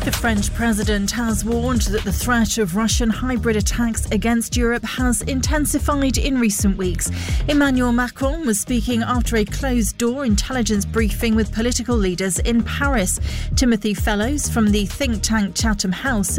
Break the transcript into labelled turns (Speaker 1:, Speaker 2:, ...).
Speaker 1: The French president has warned that the threat of Russian hybrid attacks against Europe has intensified in recent weeks. Emmanuel Macron was speaking after a closed-door intelligence briefing with political leaders in Paris. Timothy Fellows from the think tank Chatham House